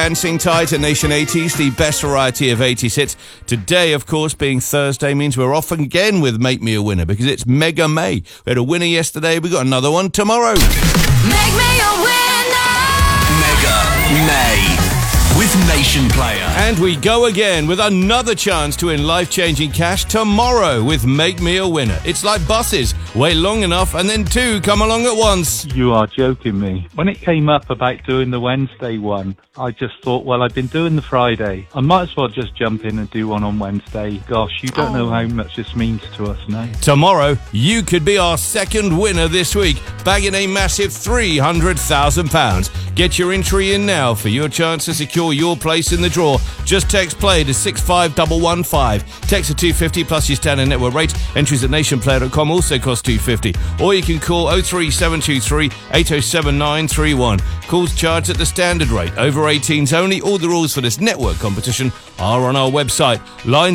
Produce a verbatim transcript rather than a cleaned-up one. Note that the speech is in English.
Dancing Tight at Nation eighties, the best variety of eighties hits. Today, of course, being Thursday, means we're off again with Make Me a Winner, because it's Mega May. We had a winner yesterday, we got another one tomorrow. Make me a winner! Mega May with Nation Player. And we go again with another chance to win life-changing cash tomorrow with Make Me a Winner. It's like buses. Wait long enough and then two come along at once. You are joking me. When it came up about doing the Wednesday one, I just thought, well, I've been doing the Friday. I might as well just jump in and do one on Wednesday. Gosh, you don't oh. know how much this means to us now. Tomorrow, you could be our second winner this week, bagging a massive three hundred thousand pounds. Get your entry in now for your chance to secure your place in the draw. Just text play to six five one one five. Text to two fifty plus your standard network rate. Entries at nation player dot com also cost two fifty. Or you can call oh three seven two three eight oh seven nine three one. Calls charged at the standard rate. Over eighteens only. All the rules for this network competition are on our website. Lines